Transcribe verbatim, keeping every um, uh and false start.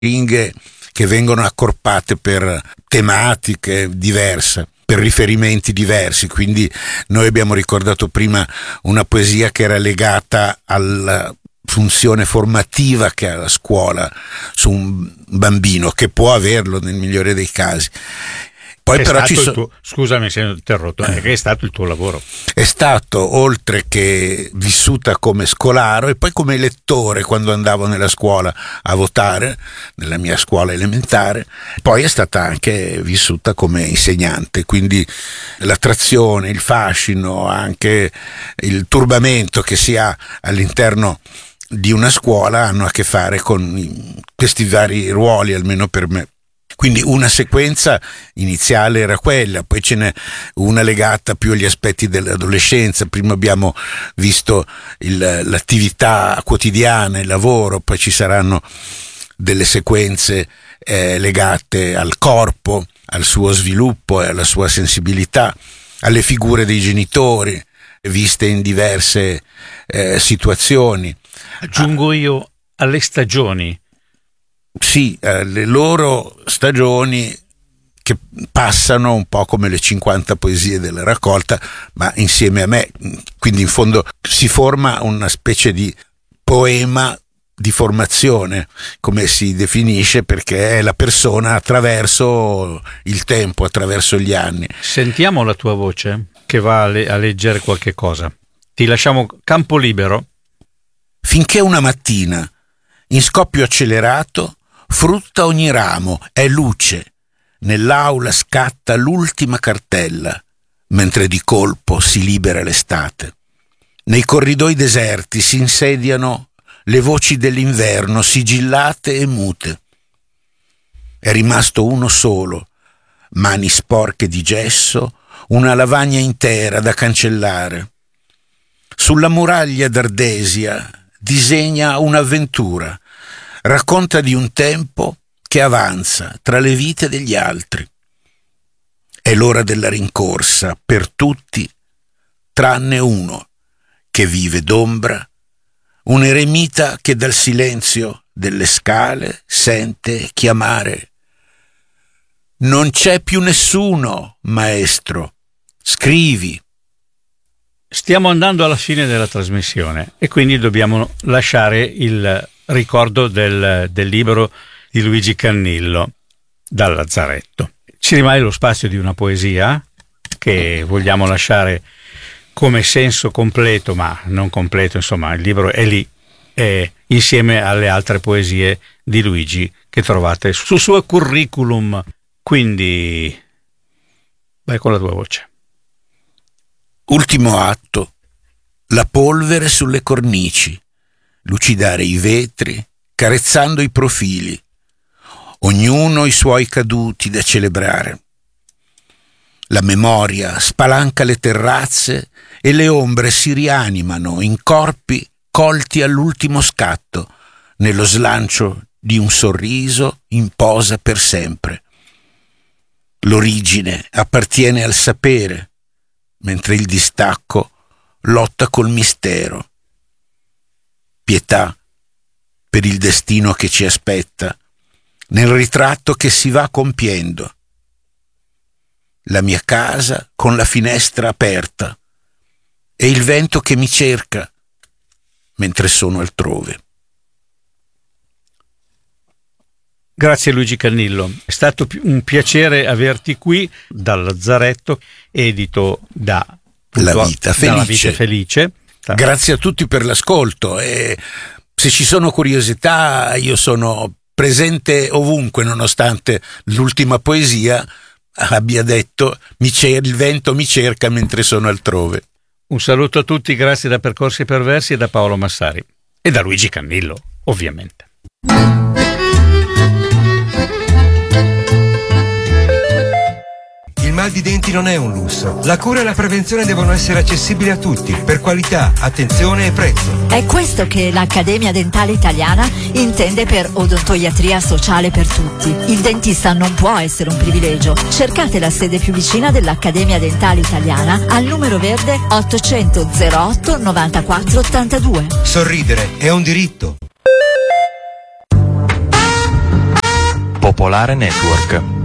siringhe che vengono accorpate per tematiche diverse, per riferimenti diversi. Quindi noi abbiamo ricordato prima una poesia che era legata alla funzione formativa che ha la scuola su un bambino, che può averlo nel migliore dei casi. Poi è però stato ci so- il tuo, scusami se ho interrotto, eh. che è stato il tuo lavoro? È stato, oltre che vissuta come scolaro e poi come lettore quando andavo nella scuola a votare, nella mia scuola elementare, poi è stata anche vissuta come insegnante, quindi l'attrazione, il fascino, anche il turbamento che si ha all'interno di una scuola hanno a che fare con questi vari ruoli, almeno per me. Quindi una sequenza iniziale era quella, poi ce n'è una legata più agli aspetti dell'adolescenza. Prima abbiamo visto il, l'attività quotidiana, il lavoro, poi ci saranno delle sequenze eh, legate al corpo, al suo sviluppo e alla sua sensibilità, alle figure dei genitori, viste in diverse eh, situazioni. Aggiungo io alle stagioni. Sì, eh, le loro stagioni che passano un po' come le cinquanta poesie della raccolta, ma insieme a me. Quindi in fondo si forma una specie di poema di formazione, come si definisce, perché è la persona attraverso il tempo, attraverso gli anni. Sentiamo la tua voce che va a, le- a leggere qualche cosa. Ti lasciamo campo libero. Finché una mattina, in scoppio accelerato, frutta ogni ramo, è luce. Nell'aula scatta l'ultima cartella, mentre di colpo si libera l'estate. Nei corridoi deserti si insediano le voci dell'inverno, sigillate e mute. È rimasto uno solo, mani sporche di gesso, una lavagna intera da cancellare. Sulla muraglia d'Ardesia disegna un'avventura. Racconta di un tempo che avanza tra le vite degli altri. È l'ora della rincorsa per tutti, tranne uno che vive d'ombra, un eremita che dal silenzio delle scale sente chiamare: non c'è più nessuno, maestro, scrivi. Stiamo andando alla fine della trasmissione e quindi dobbiamo lasciare il ricordo del, del libro di Luigi Cannillo, Dal Lazzaretto. Ci rimane lo spazio di una poesia che vogliamo lasciare come senso completo, ma non completo, insomma il libro è lì, è insieme alle altre poesie di Luigi che trovate sul suo curriculum. Quindi vai con la tua voce. Ultimo atto, la polvere sulle cornici, lucidare i vetri, carezzando i profili, ognuno i suoi caduti da celebrare. La memoria spalanca le terrazze e le ombre si rianimano in corpi colti all'ultimo scatto, nello slancio di un sorriso in posa per sempre. L'origine appartiene al sapere, mentre il distacco lotta col mistero. Pietà per il destino che ci aspetta, nel ritratto che si va compiendo. La mia casa con la finestra aperta e il vento che mi cerca mentre sono altrove. Grazie Luigi Cannillo, è stato un piacere averti qui dal Lazzaretto, edito da La Vita Felice. La Vita Felice. Grazie a tutti per l'ascolto e se ci sono curiosità io sono presente ovunque, nonostante l'ultima poesia abbia detto mi cer- il vento mi cerca mentre sono altrove. Un saluto a tutti, grazie da Percorsi Perversi e da Paolo Massari e da Luigi Cannillo, ovviamente. Il mal di denti non è un lusso. La cura e la prevenzione devono essere accessibili a tutti, per qualità, attenzione e prezzo. È questo che l'Accademia Dentale Italiana intende per odontoiatria sociale per tutti. Il dentista non può essere un privilegio. Cercate la sede più vicina dell'Accademia Dentale Italiana al numero verde ottocento zero otto novantaquattro ottantadue. Sorridere è un diritto. Popolare Network.